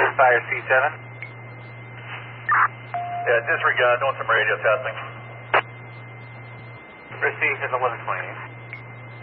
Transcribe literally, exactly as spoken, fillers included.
Fire C seven. Yeah, disregard, doing some radio testing. Received at eleven twenty-eight.